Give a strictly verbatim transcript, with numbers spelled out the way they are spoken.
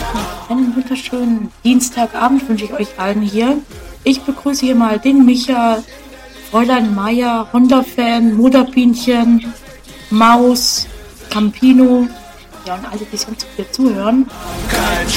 Einen wunderschönen Dienstagabend wünsche ich euch allen hier. Ich begrüße hier mal den Micha, Fräulein Meier, Honda-Fan, Moderbienchen, Maus, Campino, ja und alle, die sonst hier zuhören. Kein